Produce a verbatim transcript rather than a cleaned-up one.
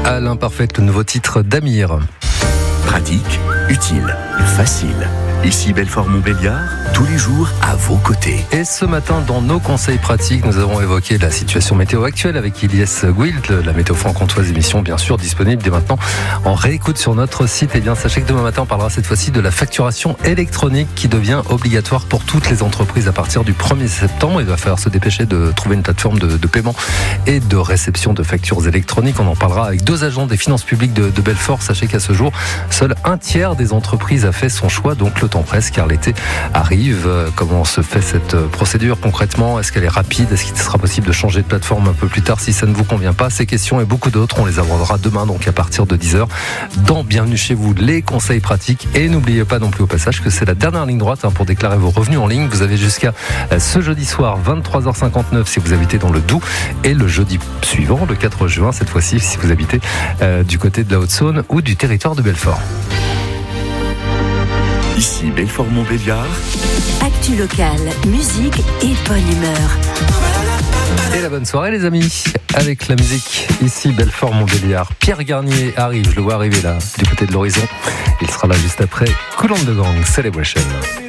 À l'imparfaite, le nouveau titre d'Amir. Pratique, utile, facile. Ici Belfort-Montbéliard, tous les jours à vos côtés. Et ce matin, dans nos conseils pratiques, nous avons évoqué la situation météo actuelle avec Ilyes Gouild, la météo franc-comtoise, émission bien sûr disponible dès maintenant en réécoute sur notre site. Et bien, sachez que demain matin, on parlera cette fois-ci de la facturation électronique qui devient obligatoire pour toutes les entreprises à partir du premier septembre. Il va falloir se dépêcher de trouver une plateforme de, de paiement et de réception de factures électroniques. On en parlera avec deux agents des finances publiques de, de Belfort. Sachez qu'à ce jour, seul un tiers des entreprises a fait son choix, donc le temps presse car l'été arrive. Comment se fait cette procédure concrètement? Est-ce qu'elle est rapide? Est-ce qu'il sera possible de changer de plateforme un peu plus tard si ça ne vous convient pas? Ces questions et beaucoup d'autres, on les abordera demain, donc à partir de dix heures dans Bienvenue chez vous, les conseils pratiques. Et n'oubliez pas non plus au passage que c'est la dernière ligne droite hein, pour déclarer vos revenus en ligne. Vous avez jusqu'à ce jeudi soir vingt-trois heures cinquante-neuf si vous habitez dans le Doubs, et le jeudi suivant, le quatre juin, cette fois-ci si vous habitez euh, du côté de la Haute-Saône ou du territoire de Belfort. Ici Belfort-Montbéliard. Actu locale, musique et bonne humeur. Et la bonne soirée les amis, avec la musique. Ici Belfort-Montbéliard. Pierre Garnier arrive, je le vois arriver là, du côté de l'horizon. Il sera là juste après Cool on the Gang Celebration.